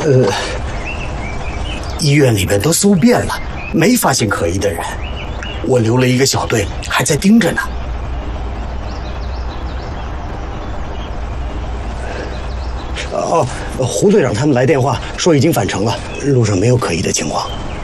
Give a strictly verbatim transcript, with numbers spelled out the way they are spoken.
呃，医院里边都搜遍了，没发现可疑的人。我留了一个小队，还在盯着呢。哦，胡队长他们来电话说已经返程了，路上没有可疑的情况。